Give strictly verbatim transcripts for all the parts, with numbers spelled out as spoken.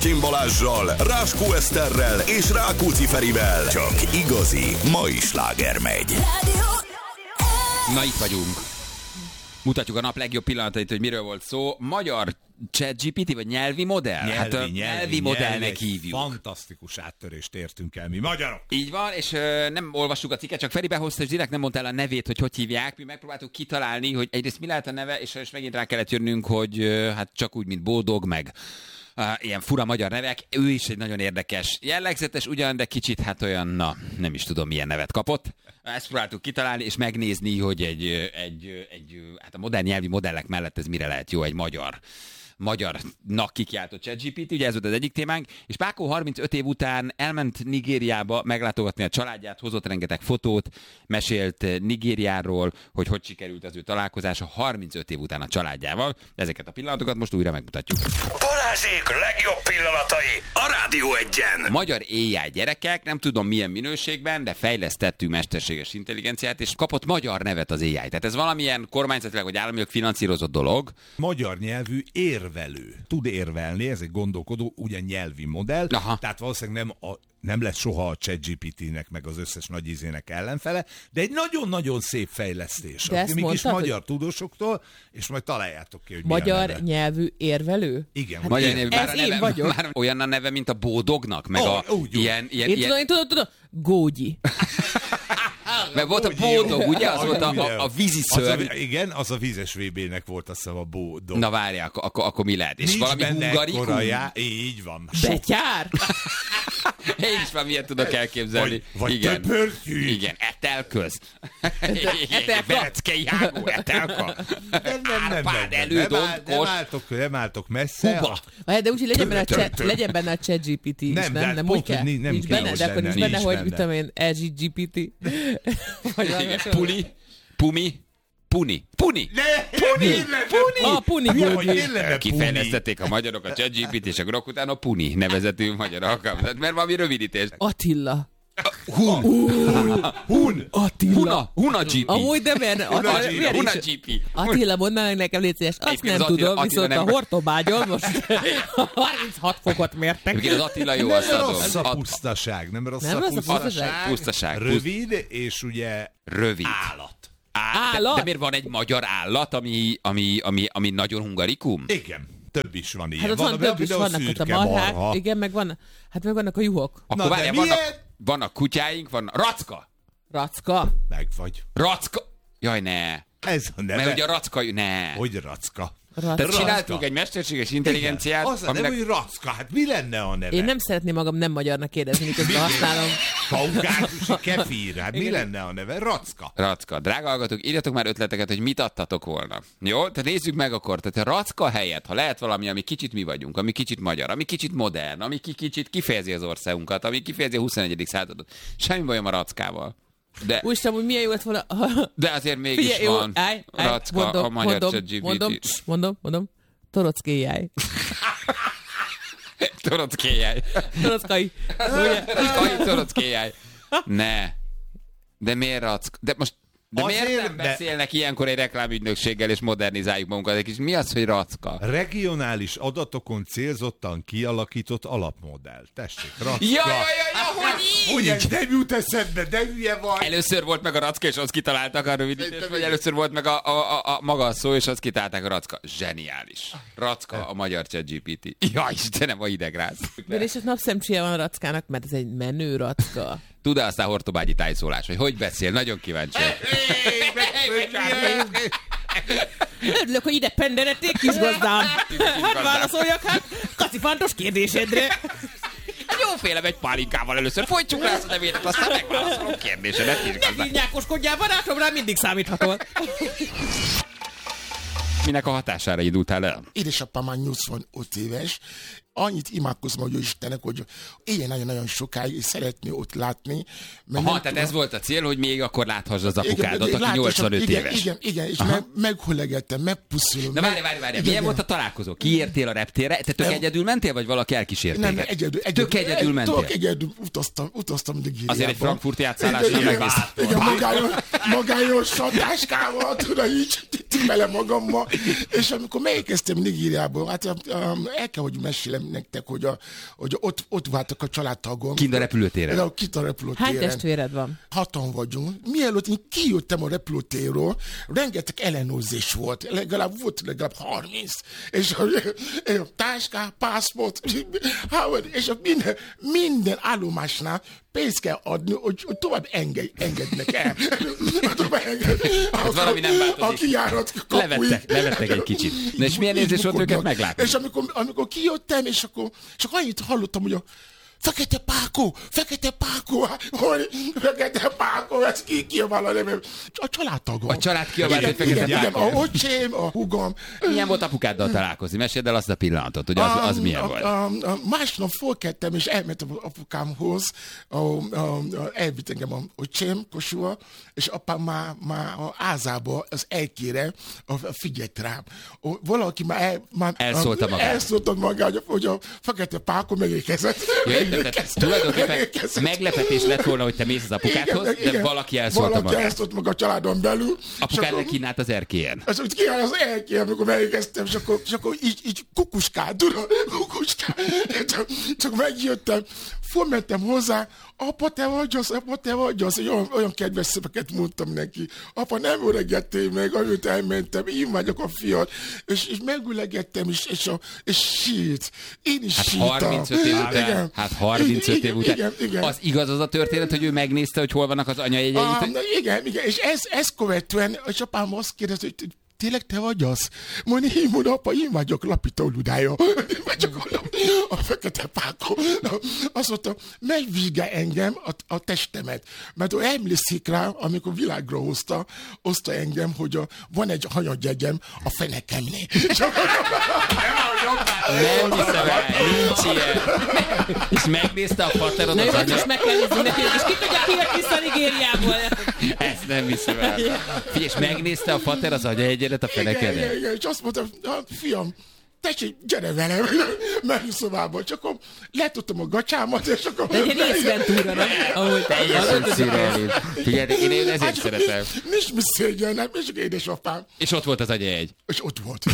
Martin Balázsral, Ráskó Eszterrel és Rákóczi Ferivel. Csak igazi mai sláger megy. Na, itt vagyunk. Mutatjuk a nap legjobb pillanatait, hogy miről volt szó. Magyar ChatGPT, vagy nyelvi modell? Nyelvi, hát a nyelvi, nyelvi modellnek hívjuk. Fantasztikus áttörést értünk el mi magyarok. Így van, és ö, nem olvassuk a cikket, csak Feri behozta, és direkt nem mondta el a nevét, hogy hogy hívják. Mi megpróbáltuk kitalálni, hogy egyrészt mi lehet a neve, és, és megint rá kellett jönnünk, hogy ö, hát csak úgy, mint Boldog, meg uh, ilyen fura magyar nevek. Ő is egy nagyon érdekes, jellegzetes ugyan, de kicsit hát olyan, na, nem is tudom milyen nevet kapott. Ezt próbáltuk kitalálni, és megnézni, hogy egy, egy, egy, hát a modern nyelvi modellek mellett ez mire lehet jó, egy magyar. magyarnak kikiáltott ChatGPT, ugye ez volt az egyik témánk, és Pákó harmincöt év után elment Nigériába meglátogatni a családját, hozott rengeteg fotót, mesélt Nigériáról, hogy hogy sikerült az ő találkozása harmincöt év után a családjával. Ezeket a pillanatokat most újra megmutatjuk. Balázsék legjobb pillanatai a Rádió Egyen. Magyar á i gyerekek, nem tudom milyen minőségben, de fejlesztettük mesterséges intelligenciát, és kapott magyar nevet az á i. Tehát ez valamilyen kormányzatilag vagy államilag finanszírozott dolog. Magyar nyelvű érvelő. Tud érvelni, ez egy gondolkodó, ugyan nyelvi modell. Aha. Tehát valószínűleg nem, a, nem lesz soha a ChatGPT-nek meg az összes nagy izének ellenfele, de egy nagyon-nagyon szép fejlesztés. De ezt mégis mondtad, magyar hogy... tudósoktól, és majd találjátok ki, hogy magyar milyen nyelvű érvelő? Igen. Hát Magyar én, nyelvű, ez már, a én neve, vagyok. már olyan a neve, mint a Bódognak, meg Oh, a úgy, úgy. ilyen... ilyen, Én ilyen... tudom, én tudom, tudom, Gógyi. Mert volt a Bódog, ugye? Az volt a, a, a vízi szörny. Az a, igen, az a vízes vé bé-nek volt, azt hiszem, a Bódog. Na várjál, akkor, akkor, akkor mi lehet? És Nincs valami benne hungarikum? ekkora já... Így van. Betyár? Én is már miért tudok elképzelni. Vagy, vagy igen. töpörtyű. Igen, etelköz. Etelka. Vereckei Ágó, etelka. Nem, nem, nem, nem, Árpád nem, elő, nem, áll, nem, Donkos. álltok, nem álltok messze. Huba. Várj, de úgy, hogy legyen benne a, chat, legyen benne a ChatGPT is, Nem, nem? de Nem, pont, úgy kell? hogy nem nincs kell, benne, hogy de akkor benne. nincs benne, Nincs hogy benne. mit tudom én, el gé gé pé té. Vagy valami Igen, hasonló. Puli, Pumi, Puni, Puni. Ne, Puni. Puni. A Puni Hogy Gógyi. én lenne Puni? Kifejlesztették a magyarok a ChatGPT, és akkor utána Puni nevezetű magyar alkalmazat, mert valami rövidítés. Attila. Hun. Hun. Attila. Huna, Huna gé pé. Amúgy de miért? Huna Attila, miért Huna is? gé pé. Attila, mondd meg nekem, légy szíves. Azt Egyébként nem az Attila- tudom, Attila viszont nem- a Hortobágyon most harminchat fokot mértek. Egyébként az Attila jó, Nem azt adom. rossz a At- pusztaság, nem rossz Nem a rossz a pusztaság. pusztaság? Pusztaság. Rövid, és ugye Rövid. állat. Á, de, Állat? de miért van egy magyar állat, ami, ami, ami, ami nagyon hungarikum? Igen, több is van ilyen. Hát ott van több is, vannak ott a marhák, igen, meg van, hát meg vannak a juhok. Akkor Na, várjál, de vannak, milyen? vannak kutyáink, vannak... Racka! Racka. Meg vagy. Racka! Jaj, ne! Ez a neve. Mert ugye a racka... Ne! Hogy racka? Tehát Racka. csináltunk egy mesterséges intelligenciát, Igen. Az a aminek... neve, hogy racka. Hát mi lenne a neve? Én nem szeretném magam nem magyarnak kérdezni, miközben használom. Kaukázusi kefír. Hát mi lenne a neve? Racka. Racka. Drága hallgatók, írjatok már ötleteket, hogy mit adtatok volna. Jó? Tehát nézzük meg akkor. Tehát a racka helyett, ha lehet valami, ami kicsit mi vagyunk, ami kicsit magyar, ami kicsit modern, ami ki- kicsit kifejezi az országunkat, ami kifejezi a huszonegyedik századot. Semmi bajom a rackával. De, Úristen, hogy milyen jó lett volna. de azért mégis Figyelj, jó, van állj, állj, racka mondom, a magyar mondom, ChatGPT. mondom, mondom, mondom, Torockéjáj. Torockéjáj. Torockai. Ugye? Kai torockéjáj. Ne. De miért rack? De most de Azért, miért nem de- beszélnek ilyenkor egy reklámügynökséggel és modernizáljuk magunkat? Egy kis, mi az, hogy racka? Regionális adatokon célzottan kialakított alapmodell. Tessék, racka. Ja, ja, ja, ja, hogy így? Ugye, nem jut eszedbe, de hülye vagy. Először volt meg a racka, és azt kitaláltak a rövidítést, vagy először volt meg a, a, a, a maga a szó, és azt kitalálták a racka. Zseniális. Racka, a magyar ChatGPT. Ja, Istenem, a idegrász. Miért és a napszemcséje van a rackának, mert ez egy menő racka. Tud-e aztán hortobágyi tájszólás, hogy hogy beszél? Nagyon kíváncsi. Örülök, hogy ide penderedték, kisgazdám. Hát válaszoljak, hát kacifántos kérdésedre. Jófélem egy pálinkával először. Folytsuk rá azt a nevétet, aztán megválaszolom kérdésedet, kisgazdám. Így nyákoskodjál, barátom, rá mindig számíthatol. Minek a hatására indultál el? Édesapám már nyolcvanöt éves, annyit imádkozom, hogy Istennek, hogy éljen nagyon-nagyon sokáig, és szeretné ott látni. Mert Aha, nem tehát tudom- ez volt a cél, hogy még akkor láthass az Igen, apukádat, aki látosan- nyolcvanöt igen, éves. Igen, igen, és meg, meghollegettem, megpuszulom. Na várj, várj, várj, milyen volt a találkozó? Kiértél a reptérre? Te tök Nem. egyedül mentél, vagy valaki elkísért Nem, téged? nem, egyedül, egyedül. Tök egyedül mentél? Tök egyedül utaztam, utaztam Nigériába. Azért egy frankfurti átszállásra Igen, megnéztem. Igen, magányos, magányos táskával, tudod így. vittem vele magammal, és amikor megérkeztem Nigériából, hát um, el kell, hogy mesélem nektek, hogy, a, hogy ott, ott váltak a családtagom. Kint a repülőtéren? A, kint a repülőtéren. Hány testvéred van? Hatan vagyunk. Mielőtt én kijöttem a repülőtérről, rengeteg ellenőrzés volt. Legalább volt legalább harminc. És a, a táská, pászport, és a minden, minden állomásnál pénzt kell adni, hogy, hogy tovább engedj, engednek el. Hát valami nem változik. A kijárat kapuig. Levettek, levettek egy kicsit. Na és milyen érzés volt őket meglátni? És amikor, amikor kijöttem, és akkor, és akkor annyit hallottam, hogy a Fekete Pákó, Fekete Pákó, hogy Fekete Pákó, ez ki kiabál a nevem. A családtagom. A család kiabált, hogy Fekete Pákó. Igen, a öcsém, a húgom. Milyen volt apukáddal találkozni? Meséld el azt a pillanatot, hogy az, az milyen a, volt? A, a, a másnap fölkeltem, és elmentem apukámhoz, a, a, a, elvitt engem a öcsém, Kossuha, és apám már, már a ázába, az elkére figyelt rám. Valaki már, el, már elszólta magát. Elszólta magát, hogy a Fekete Pákó megérkezett. Tulajdonképpen meglepetés lett volna, hogy te mész az apukádhoz, igen, de igen. valaki elszólta valaki magát. Valaki elszólt meg a családon belül. Apukádnak kínált az erkélyen. És úgy kínált az erkélyen, amikor megérkeztem, és akkor, és akkor így, így kukuskál, tudod, kukuskál. Csak, csak megjöttem, fölmentem hozzá, apa, te vagy az, apa, te vagy az, olyan, olyan kedves szöveket mondtam neki. Apa, nem öregettél meg, amit elmentem, én vagyok a fiad. És, és megülegettem, és, és, a, és sírt. Én is hát sírtam. harmincöt év után, igen. hát harmincöt igen, év után. Igen, igen. Az igaz az a történet, hogy ő megnézte, hogy hol vannak az anyajegyeit? Um, igen, igen, és ez, ez követően, és apám azt kérdezte, hogy tényleg te vagy az? Mondja, én mondom, apa, én vagyok Lapita Ludája. Én vagyok a, a Fekete Pákó. Azt mondta, megvizsgál engem a, a testemet. Mert ő emlékszik rá, amikor világra hozta, hozta engem, hogy a, van egy hanyagyegyem a fenekemnél. Nem hiszem el, nincs ilyen. És megnézte a faterod az anyag. Na jó, most meg kell nézni neki, és ki tudja, ki jött vissza Nigériából. Ezt nem hiszem el. Figyelj, és megnézte a fater az anyaegyedet a fenekedet? Igen, igen, és azt mondta, fiam, tessék, gyere velem, menj szobába, csak akkor letudtam a gacsámat, és akkor... De egy részventúra, nem? Ahogy teljesen szürreális. Figyelj, én, én ezért hát, szeretem. Nincs mi szégyen, és édesapám. És ott volt az anyajegy. És ott volt.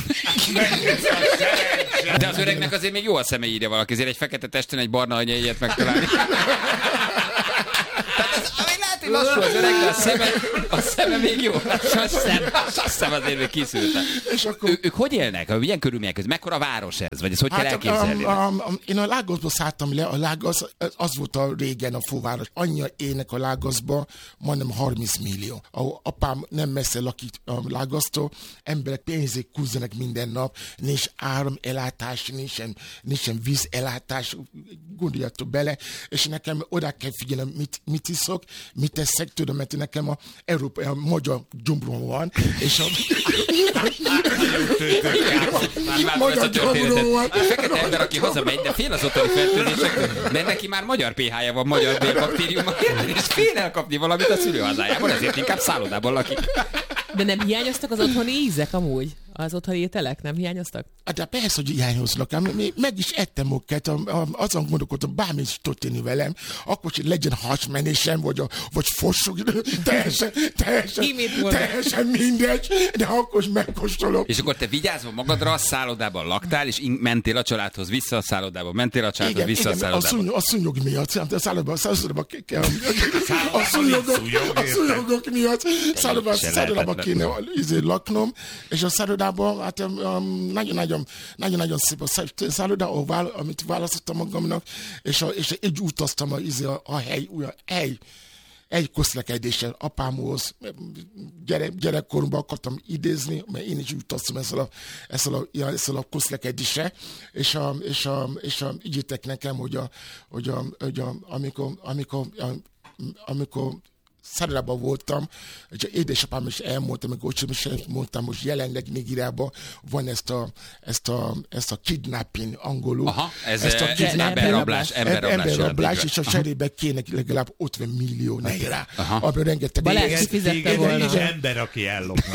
De az öregnek azért még jó a szeme, írja valaki, ezért egy fekete testen egy barna anyajegyet megtalálni. Lassú az öreg, de a szeme, a szeme még jó. A szem, a szem azért még kiszűrte. És akkor... Ő, ők hogy élnek? Milyen körülmények között? Mekkora város ez? Vagy ezt hogy hát, kell elképzelni? A, a, a, én a Lagosba szálltam le, a Lagos, az volt a régen a főváros. Annyi élnek a Lagosba, majdnem harminc millió. A apám nem messze lakik a Lagosztól, emberek pénzét kúzzanak minden nap, nincs áramellátás, nincsen, nincsen vízellátás, gondoljatok bele, és nekem oda kell figyelnem, mit, mit iszok, mit teszek, tudom, mert nekem a európai, a magyar gyomrom van, és a... magyar gyomrom van. A fekete ember, aki hazamegy, de fél az otthoni fertőzések, mert neki már magyar pé há-ja van, magyar B-baktériuma, és fél elkapni valamit a szülőhazájában, ezért inkább szállodában lakik. De nem hiányoztak az otthoni ízek amúgy? Az otthoni ételek nem hiányoztak? De persze, hogy hiányoznak. Meg is ettem őket, azon gondolkodtam, bármi is történni velem, akkor hogy legyen hasmenésem, vagy, a, vagy fossuk, teljesen, teljesen, teljesen mindegy, de akkor is megkóstolom. És akkor te vigyázva magadra a szállodában laktál, és mentél a családhoz vissza a szállodába, mentél a családhoz vissza igen, a szállodába. Igen, a szúnyog miatt, a szállodában, a szállodában kell, a szúnyogok miatt, szállodában kéne laknom, és a szállodában hát nagyon-nagyon nagyon-nagyon szép a szálloda, amit választottam magamnak, és, a, és így utaztam a, a, a hely, olyan hely, egy közlekedéssel apámhoz, gyere, gyerekkoromban akartam idézni, mert én is utaztam ezzel a, ezzel a, ezzel a közlekedéssel, és, a, és, a, és a, ígyétek nekem, hogy, a, hogy, a, hogy a, amikor, amikor, a, amikor szállodában voltam, és édesapám is elmondta, meg öcsém is elmondtam, most jelenleg Nigériában van ezt a, ezt a, ezt a kidnapping angolul. Aha, ez ezt a emberrablás, emberrablás, emberrablás, és a cserébe kéne legalább ötven millió nejrá, abban rengeteg... Balázs kifizette volna. Egy ember, aki ellopna.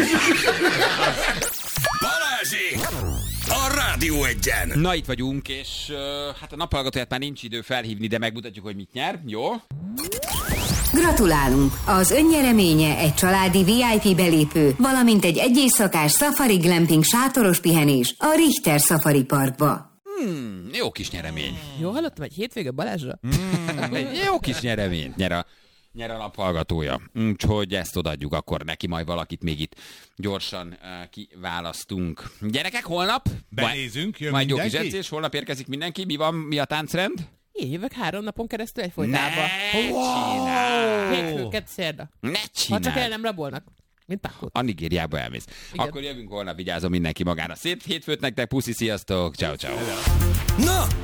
Balázsék! A Rádió Egyen! Na, itt vagyunk, és uh, hát a naphallgatóját már nincs idő felhívni, de megmutatjuk, hogy mit nyer. Jó? Gratulálunk! Az önnyereménye egy családi vé i pé belépő, valamint egy egyészakás Safari Glamping sátoros pihenés a Richter Safari Parkba. Hmm, jó kis nyeremény. Jó, hallottam egy hétvége Balázsra? Egy jó kis nyeremény. Nyer a, nyer a nap hallgatója. Úgyhogy ezt odaadjuk akkor neki, majd valakit még itt gyorsan uh, kiválasztunk. Gyerekek, holnap? Benézünk, jön majd jó kis mindenki? edzés, holnap érkezik mindenki. Mi van, mi a táncrend? Én jövök három napon keresztül egyfolytában. Ne csinál! Hétfő, kedd, szerda. Ne Ha csinál! csak el nem rabolnak. Mint Pákot. A Nigériába elmész. Igen. Akkor jövünk holnap, vigyázom mindenki magára. Szép hétfőt nektek, puszi, sziasztok, ciao ciao. Na,